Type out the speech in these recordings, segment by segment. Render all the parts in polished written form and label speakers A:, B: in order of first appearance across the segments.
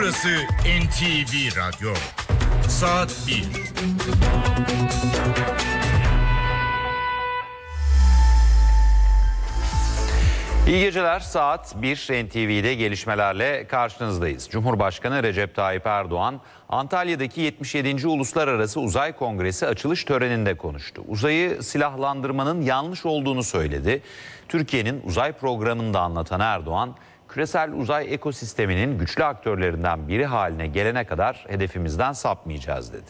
A: Burası NTV Radyo. Saat 1.
B: İyi geceler. Saat 1 NTV'de gelişmelerle karşınızdayız. Cumhurbaşkanı Recep Tayyip Erdoğan, Antalya'daki 77. Uluslararası Uzay Kongresi açılış töreninde konuştu. Uzayı silahlandırmanın yanlış olduğunu söyledi. Türkiye'nin uzay programını da anlatan Erdoğan, küresel uzay ekosisteminin güçlü aktörlerinden biri haline gelene kadar hedefimizden sapmayacağız dedi.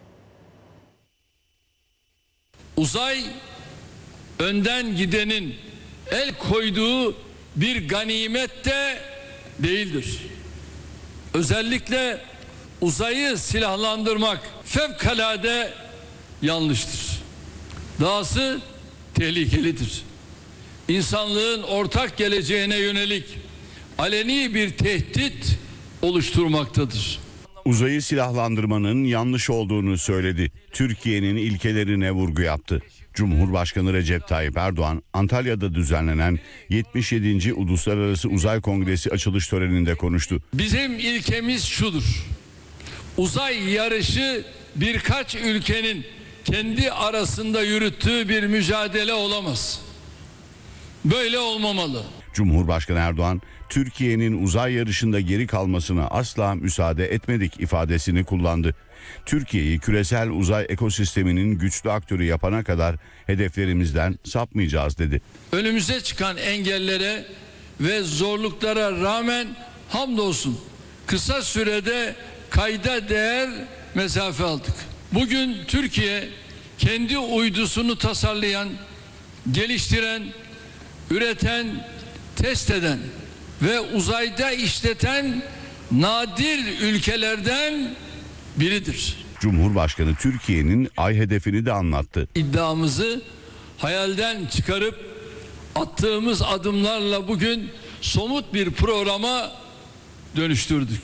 C: Uzay, önden gidenin el koyduğu bir ganimet de değildir. Özellikle uzayı silahlandırmak fevkalade yanlıştır. Dahası tehlikelidir. İnsanlığın ortak geleceğine yönelik aleni bir tehdit oluşturmaktadır.
D: Uzayı silahlandırmanın yanlış olduğunu söyledi. Türkiye'nin ilkelerine vurgu yaptı. Cumhurbaşkanı Recep Tayyip Erdoğan, Antalya'da düzenlenen 77. Uluslararası Uzay Kongresi açılış töreninde konuştu.
C: Bizim ilkemiz şudur: uzay yarışı birkaç ülkenin kendi arasında yürüttüğü bir mücadele olamaz. Böyle olmamalı.
D: Cumhurbaşkanı Erdoğan, Türkiye'nin uzay yarışında geri kalmasına asla müsaade etmedik ifadesini kullandı. Türkiye'yi küresel uzay ekosisteminin güçlü aktörü yapana kadar hedeflerimizden sapmayacağız dedi.
C: Önümüze çıkan engellere ve zorluklara rağmen hamdolsun kısa sürede kayda değer mesafe aldık. Bugün Türkiye kendi uydusunu tasarlayan, geliştiren, üreten, test eden ve uzayda işleten nadir ülkelerden biridir.
D: Cumhurbaşkanı Türkiye'nin ay hedefini de anlattı.
C: İddiamızı hayalden çıkarıp attığımız adımlarla bugün somut bir programa dönüştürdük.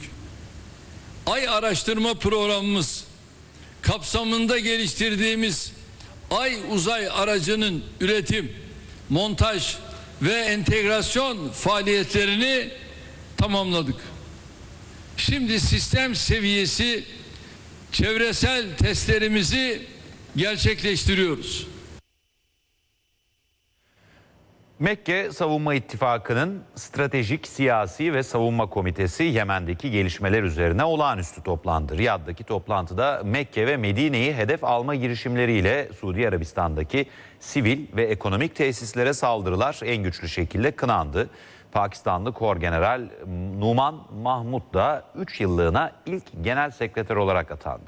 C: Ay araştırma programımız kapsamında geliştirdiğimiz Ay uzay aracının üretim, montaj ve entegrasyon faaliyetlerini tamamladık. Şimdi sistem seviyesi çevresel testlerimizi gerçekleştiriyoruz.
B: Mekke Savunma İttifakı'nın Stratejik Siyasi ve Savunma Komitesi Yemen'deki gelişmeler üzerine olağanüstü toplandı. Riyad'daki toplantıda Mekke ve Medine'yi hedef alma girişimleriyle Suudi Arabistan'daki sivil ve ekonomik tesislere saldırılar en güçlü şekilde kınandı. Pakistanlı Korgeneral Numan Mahmud da 3 yıllığına ilk genel sekreter olarak atandı.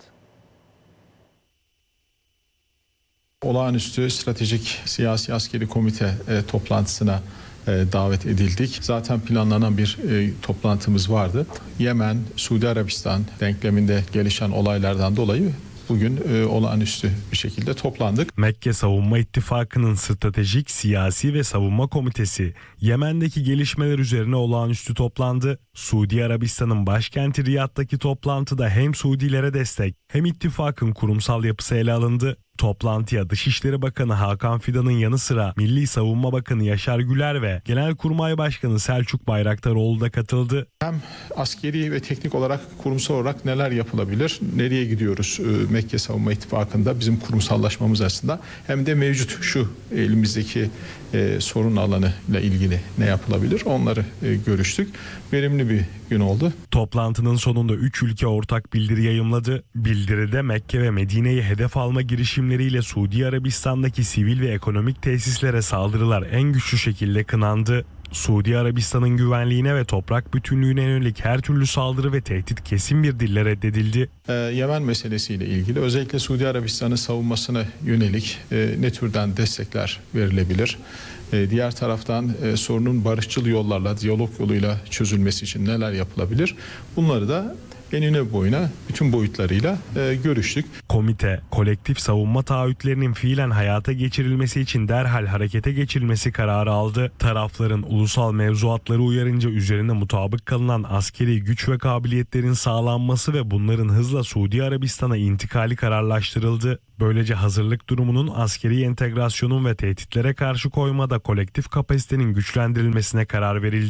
E: Olağanüstü Stratejik Siyasi Askeri Komite toplantısına davet edildik. Zaten planlanan bir toplantımız vardı. Yemen, Suudi Arabistan denkleminde gelişen olaylardan dolayı bugün olağanüstü bir şekilde toplandık.
F: Mekke Savunma İttifakı'nın Stratejik Siyasi ve Savunma Komitesi Yemen'deki gelişmeler üzerine olağanüstü toplandı. Suudi Arabistan'ın başkenti Riyad'daki toplantıda hem Suudilere destek hem ittifakın kurumsal yapısı ele alındı. Toplantıya Dışişleri Bakanı Hakan Fidan'ın yanı sıra Milli Savunma Bakanı Yaşar Güler ve Genelkurmay Başkanı Selçuk Bayraktaroğlu da katıldı.
E: Hem askeri ve teknik olarak, kurumsal olarak neler yapılabilir, nereye gidiyoruz Mekke Savunma İttifakı'nda bizim kurumsallaşmamız aslında, hem de mevcut şu elimizdeki sorun alanı ile ilgili ne yapılabilir onları görüştük. Verimli bir gün oldu.
F: Toplantının sonunda 3 ülke ortak bildiri yayımladı. Bildiride Mekke ve Medine'yi hedef alma girişimleriyle Suudi Arabistan'daki sivil ve ekonomik tesislere saldırılar en güçlü şekilde kınandı. Suudi Arabistan'ın güvenliğine ve toprak bütünlüğüne yönelik her türlü saldırı ve tehdit kesin bir dille reddedildi.
E: Yemen meselesiyle ilgili özellikle Suudi Arabistan'ın savunmasına yönelik ne türden destekler verilebilir? Diğer taraftan sorunun barışçıl yollarla, diyalog yoluyla çözülmesi için neler yapılabilir? Bunları da enine boyuna bütün boyutlarıyla görüştük.
F: Komite, kolektif savunma taahhütlerinin fiilen hayata geçirilmesi için derhal harekete geçirilmesi kararı aldı. Tarafların ulusal mevzuatları uyarınca üzerine mutabık kalınan askeri güç ve kabiliyetlerin sağlanması ve bunların hızla Suudi Arabistan'a intikali kararlaştırıldı. Böylece hazırlık durumunun askeri entegrasyonun ve tehditlere karşı koymada kolektif kapasitenin güçlendirilmesine karar verildi.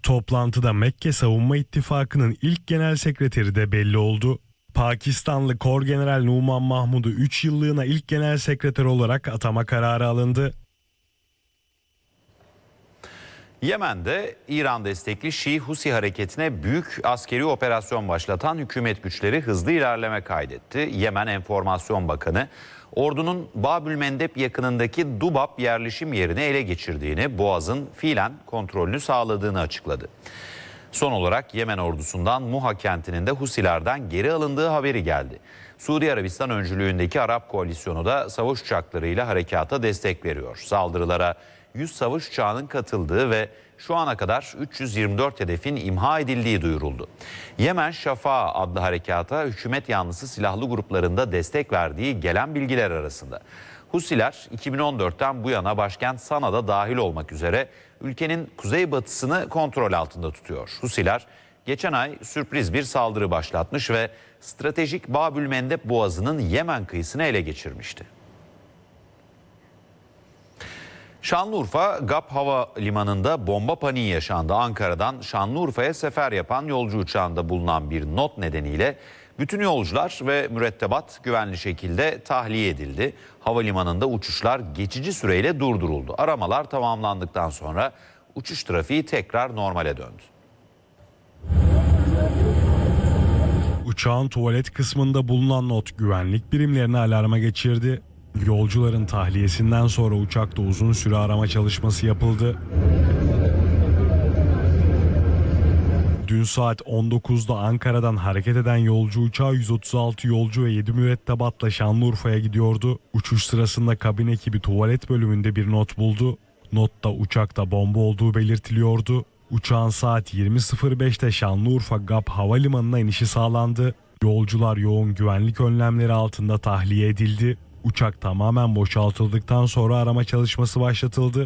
F: Toplantıda Mekke Savunma İttifakı'nın ilk genel sekreteri de belli oldu. Pakistanlı Korgeneral Numan Mahmud'u 3 yıllığına ilk genel sekreter olarak atama kararı alındı.
B: Yemen'de İran destekli Şii Husi hareketine büyük askeri operasyon başlatan hükümet güçleri hızlı ilerleme kaydetti. Yemen Enformasyon Bakanı, ordunun Babül Mendeb yakınındaki Dubab yerleşim yerini ele geçirdiğini, Boğaz'ın fiilen kontrolünü sağladığını açıkladı. Son olarak Yemen ordusundan Muha kentinin de Husilerden geri alındığı haberi geldi. Suudi Arabistan öncülüğündeki Arap koalisyonu da savaş uçaklarıyla harekata destek veriyor. Saldırılara 100 savaş uçağının katıldığı ve şu ana kadar 324 hedefin imha edildiği duyuruldu. Yemen Şafaa adlı harekata hükümet yanlısı silahlı gruplarında destek verdiği gelen bilgiler arasında. Husiler 2014'ten bu yana başkent Sana'da dahil olmak üzere ülkenin kuzeybatısını kontrol altında tutuyor. Husiler geçen ay sürpriz bir saldırı başlatmış ve stratejik Babül Mendeb Boğazı'nın Yemen kıyısını ele geçirmişti. Şanlıurfa GAP Havalimanı'nda bomba paniği yaşandı. Ankara'dan Şanlıurfa'ya sefer yapan yolcu uçağında bulunan bir not nedeniyle bütün yolcular ve mürettebat güvenli şekilde tahliye edildi. Havalimanında uçuşlar geçici süreyle durduruldu. Aramalar tamamlandıktan sonra uçuş trafiği tekrar normale döndü.
F: Uçağın tuvalet kısmında bulunan not güvenlik birimlerini alarma geçirdi. Yolcuların tahliyesinden sonra uçakta uzun süre arama çalışması yapıldı. Dün saat 19'da Ankara'dan hareket eden yolcu uçağı 136 yolcu ve 7 mürettebatla Şanlıurfa'ya gidiyordu. Uçuş sırasında kabin ekibi tuvalet bölümünde bir not buldu. Notta uçakta bomba olduğu belirtiliyordu. Uçağın saat 20.05'te Şanlıurfa GAP Havalimanı'na inişi sağlandı. Yolcular yoğun güvenlik önlemleri altında tahliye edildi. Uçak tamamen boşaltıldıktan sonra arama çalışması başlatıldı.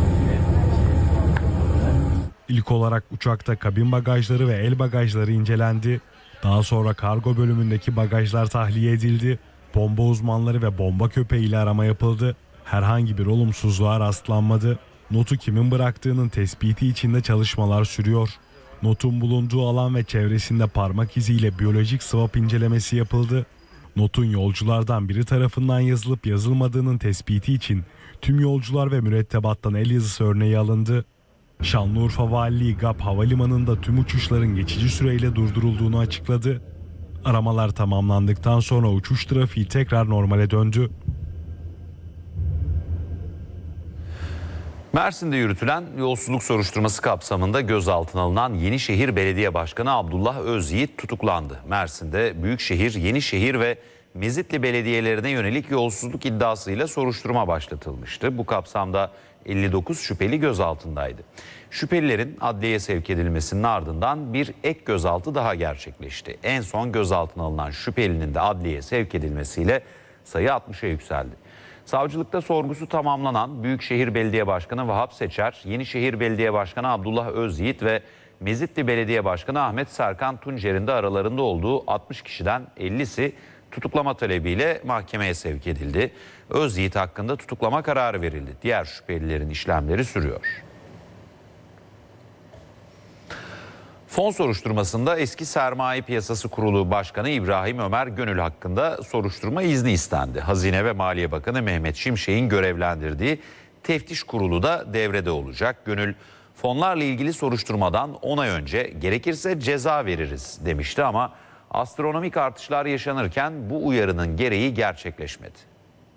F: İlk olarak uçakta kabin bagajları ve el bagajları incelendi. Daha sonra kargo bölümündeki bagajlar tahliye edildi. Bomba uzmanları ve bomba köpeği ile arama yapıldı. Herhangi bir olumsuzluğa rastlanmadı. Notu kimin bıraktığının tespiti için de çalışmalar sürüyor. Notun bulunduğu alan ve çevresinde parmak iziyle biyolojik swap incelemesi yapıldı. Notun yolculardan biri tarafından yazılıp yazılmadığının tespiti için tüm yolcular ve mürettebattan el yazısı örneği alındı. Şanlıurfa Valiliği GAP Havalimanı'nda tüm uçuşların geçici süreyle durdurulduğunu açıkladı. Aramalar tamamlandıktan sonra uçuş trafiği tekrar normale döndü.
B: Mersin'de yürütülen yolsuzluk soruşturması kapsamında gözaltına alınan Yenişehir Belediye Başkanı Abdullah Özyiğit tutuklandı. Mersin'de Büyükşehir, Yenişehir ve Mezitli belediyelerine yönelik yolsuzluk iddiasıyla soruşturma başlatılmıştı. Bu kapsamda 59 şüpheli gözaltındaydı. Şüphelilerin adliyeye sevk edilmesinin ardından bir ek gözaltı daha gerçekleşti. En son gözaltına alınan şüphelinin de adliyeye sevk edilmesiyle sayı 60'a yükseldi. Savcılıkta sorgusu tamamlanan Büyükşehir Belediye Başkanı Vahap Seçer, Yenişehir Belediye Başkanı Abdullah Özyiğit ve Mezitli Belediye Başkanı Ahmet Serkan Tuncer'in de aralarında olduğu 60 kişiden 50'si tutuklama talebiyle mahkemeye sevk edildi. Özyiğit hakkında tutuklama kararı verildi. Diğer şüphelilerin işlemleri sürüyor. Fon soruşturmasında eski Sermaye Piyasası Kurulu Başkanı İbrahim Ömer Gönül hakkında soruşturma izni istendi. Hazine ve Maliye Bakanı Mehmet Şimşek'in görevlendirdiği teftiş kurulu da devrede olacak. Gönül, fonlarla ilgili soruşturmadan 10 ay önce gerekirse ceza veririz demişti ama astronomik artışlar yaşanırken bu uyarının gereği gerçekleşmedi.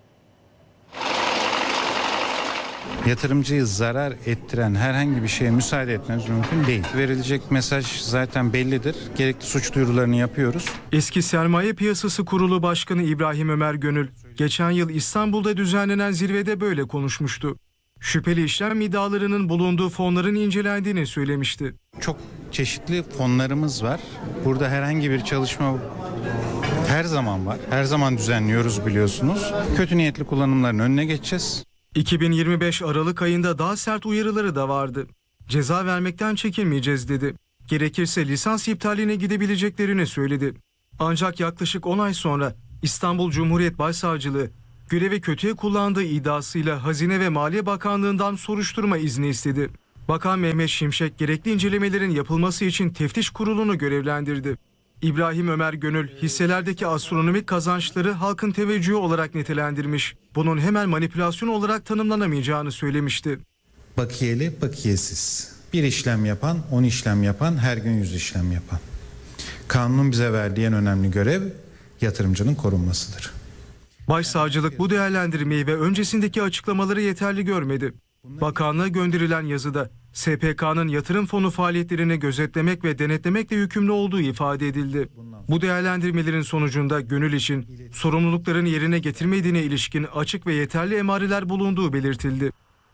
G: Yatırımcıyı zarar ettiren herhangi bir şeye müsaade etmemiz mümkün değil. Verilecek mesaj zaten bellidir. Gerekli suç duyurularını yapıyoruz.
H: Eski Sermaye Piyasası Kurulu Başkanı İbrahim Ömer Gönül, geçen yıl İstanbul'da düzenlenen zirvede böyle konuşmuştu. Şüpheli işlem iddialarının bulunduğu fonların incelendiğini söylemişti.
G: Çok çeşitli fonlarımız var. Burada herhangi bir çalışma her zaman var. Her zaman düzenliyoruz biliyorsunuz. Kötü niyetli kullanımların önüne geçeceğiz.
H: 2025 Aralık ayında daha sert uyarıları da vardı. Ceza vermekten çekinmeyeceğiz dedi. Gerekirse lisans iptaline gidebileceklerini söyledi. Ancak yaklaşık 10 ay sonra İstanbul Cumhuriyet Başsavcılığı görevi kötüye kullandığı iddiasıyla Hazine ve Maliye Bakanlığı'ndan soruşturma izni istedi. Bakan Mehmet Şimşek gerekli incelemelerin yapılması için teftiş kurulunu görevlendirdi. İbrahim Ömer Gönül hisselerdeki astronomik kazançları halkın teveccühü olarak nitelendirmiş. Bunun hemen manipülasyon olarak tanımlanamayacağını söylemişti.
G: Bakiyeli, bakiyesiz. Bir işlem yapan, 10 işlem yapan, her gün 100 işlem yapan. Kanunun bize verdiği en önemli görev yatırımcının korunmasıdır.
H: Başsavcılık bu değerlendirmeyi ve öncesindeki açıklamaları yeterli görmedi. Bakanlığa gönderilen yazıda SPK'nın yatırım fonu faaliyetlerini gözetlemek ve denetlemekle yükümlü olduğu ifade edildi. Bu değerlendirmelerin sonucunda Gönül için sorumluluklarını yerine getirmediğine ilişkin açık ve yeterli emareler bulunduğu belirtildi.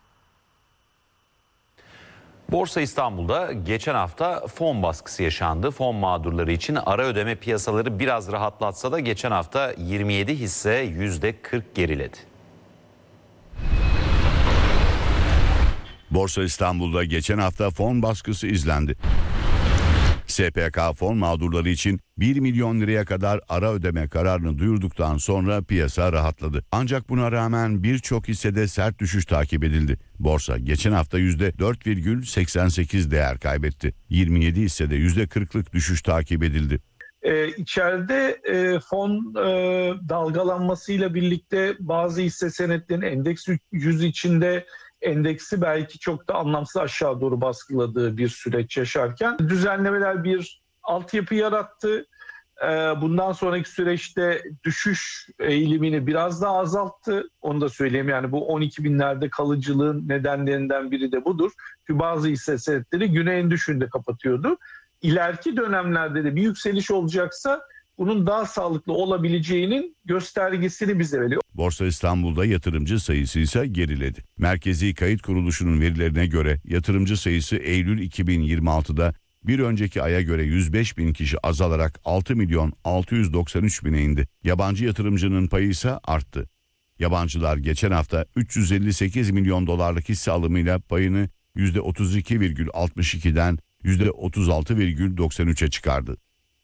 B: Borsa İstanbul'da geçen hafta fon baskısı yaşandı. Fon mağdurları için ara ödeme piyasaları biraz rahatlatsa da geçen hafta 27 hisse %40 geriledi.
D: Borsa İstanbul'da geçen hafta fon baskısı izlendi. SPK fon mağdurları için 1 milyon liraya kadar ara ödeme kararını duyurduktan sonra piyasa rahatladı. Ancak buna rağmen birçok hissede sert düşüş takip edildi. Borsa geçen hafta %4,88 değer kaybetti. 27 hissede %40'lık düşüş takip edildi.
I: İçeride fon dalgalanmasıyla birlikte bazı hisse senetlerinin endeks 100 içinde endeksi belki çok da anlamsız aşağı doğru baskıladığı bir süreç yaşarken düzenlemeler bir altyapı yarattı. Bundan sonraki süreçte düşüş eğilimini biraz daha azalttı. Onu da söyleyeyim, yani bu 12 binlerde kalıcılığın nedenlerinden biri de budur. Çünkü bazı hisse senetleri güne en düşüğünde kapatıyordu. İleriki dönemlerde de bir yükseliş olacaksa bunun daha sağlıklı olabileceğinin göstergesini bize veriyor.
D: Borsa İstanbul'da yatırımcı sayısı ise geriledi. Merkezi Kayıt Kuruluşu'nun verilerine göre yatırımcı sayısı Eylül 2026'da bir önceki aya göre 105 bin kişi azalarak 6 milyon 693 bine indi. Yabancı yatırımcının payı ise arttı. Yabancılar geçen hafta 358 milyon dolarlık hisse alımıyla payını %32,62'den %36,93'e çıkardı.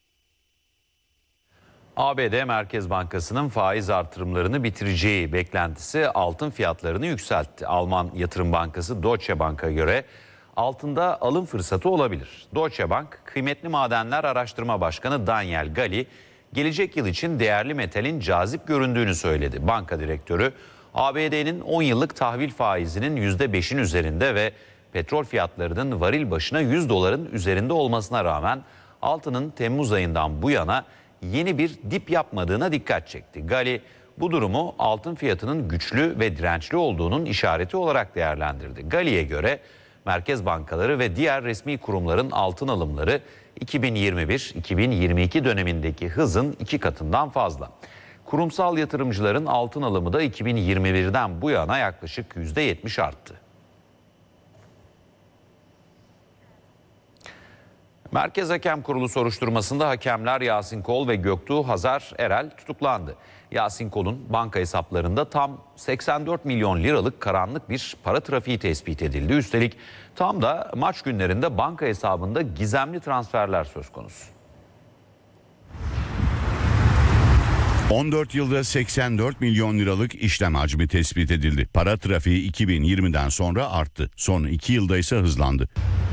B: ABD Merkez Bankası'nın faiz artırımlarını bitireceği beklentisi altın fiyatlarını yükseltti. Alman yatırım bankası Deutsche Bank'a göre altında alım fırsatı olabilir. Deutsche Bank, Kıymetli Madenler Araştırma Başkanı Daniel Gali, gelecek yıl için değerli metalin cazip göründüğünü söyledi. Banka direktörü, ABD'nin 10 yıllık tahvil faizinin %5'in üzerinde ve petrol fiyatlarının varil başına 100 doların üzerinde olmasına rağmen altının Temmuz ayından bu yana yeni bir dip yapmadığına dikkat çekti. Gali bu durumu altın fiyatının güçlü ve dirençli olduğunun işareti olarak değerlendirdi. Gali'ye göre merkez bankaları ve diğer resmi kurumların altın alımları 2021-2022 dönemindeki hızın 2 katından fazla. Kurumsal yatırımcıların altın alımı da 2021'den bu yana yaklaşık %70 arttı. Merkez Hakem Kurulu soruşturmasında hakemler Yasin Kol ve Göktuğ Hazar Erel tutuklandı. Yasin Kol'un banka hesaplarında tam 84 milyon liralık karanlık bir para trafiği tespit edildi. Üstelik tam da maç günlerinde banka hesabında gizemli transferler söz konusu.
D: 14 yılda 84 milyon liralık işlem hacmi tespit edildi. Para trafiği 2020'den sonra arttı. Son 2 yılda ise hızlandı.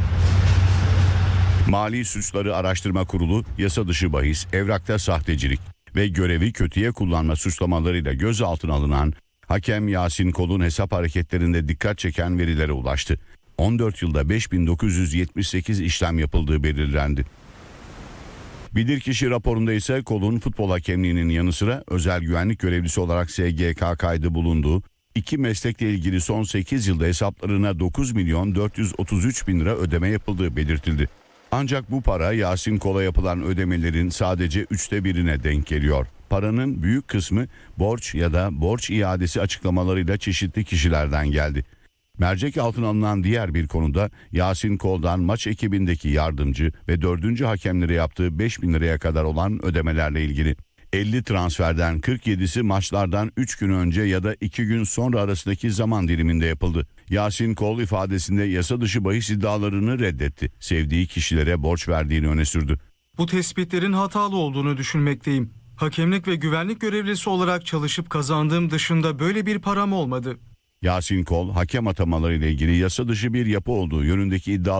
D: Mali Suçları Araştırma Kurulu, yasa dışı bahis, evrakta sahtecilik ve görevi kötüye kullanma suçlamalarıyla gözaltına alınan hakem Yasin Kol'un hesap hareketlerinde dikkat çeken verilere ulaştı. 14 yılda 5978 işlem yapıldığı belirlendi. Bilirkişi raporunda ise Kol'un futbol hakemliğinin yanı sıra özel güvenlik görevlisi olarak SGK kaydı bulunduğu, 2 meslekle ilgili son 8 yılda hesaplarına 9 milyon 433 bin lira ödeme yapıldığı belirtildi. Ancak bu para Yasin Kol'a yapılan ödemelerin sadece 1/3'üne denk geliyor. Paranın büyük kısmı borç ya da borç iadesi açıklamalarıyla çeşitli kişilerden geldi. Mercek altına alınan diğer bir konuda Yasin Kol'dan maç ekibindeki yardımcı ve 4. hakemlere yaptığı 5 bin liraya kadar olan ödemelerle ilgili. 50 transferden 47'si maçlardan 3 gün önce ya da 2 gün sonra arasındaki zaman diliminde yapıldı. Yasin Kol ifadesinde yasa dışı bahis iddialarını reddetti. Sevdiği kişilere borç verdiğini öne sürdü.
H: Bu tespitlerin hatalı olduğunu düşünmekteyim. Hakemlik ve güvenlik görevlisi olarak çalışıp kazandığım dışında böyle bir param olmadı.
D: Yasin Kol, hakem atamaları ile ilgili yasa dışı bir yapı olduğu yönündeki iddia